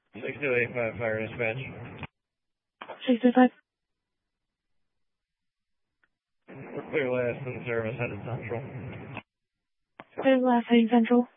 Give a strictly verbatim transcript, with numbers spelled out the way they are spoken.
six two eight five Fire Dispatch. six two five. We're clear last in service, headed central. Clear last, heading central.